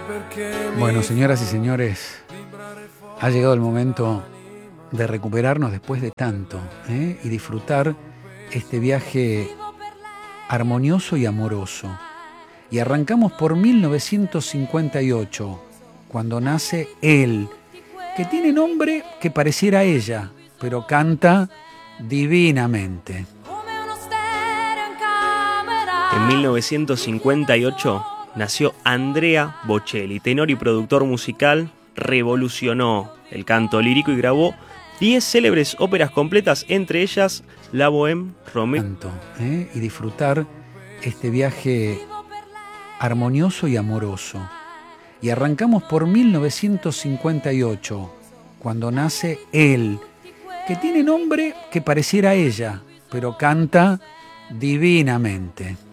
Bueno, señoras y señores, ha llegado el momento de recuperarnos después de tanto, y disfrutar este viaje armonioso y amoroso. Y arrancamos por 1958, cuando nace él, que tiene nombre que pareciera ella, pero canta divinamente. En 1958 nació Andrea Bocelli, tenor y productor musical. Revolucionó el canto lírico y grabó 10 célebres óperas completas, entre ellas La Bohème Romeo. Y disfrutar este viaje armonioso y amoroso. Y arrancamos por 1958, cuando nace él, que tiene nombre que pareciera ella, pero canta divinamente.